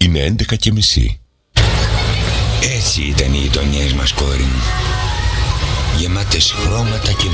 Είναι 11:30. Έτσι ήταν οι γειτονιές μας, κόρη μου. Γεμάτες χρώματα και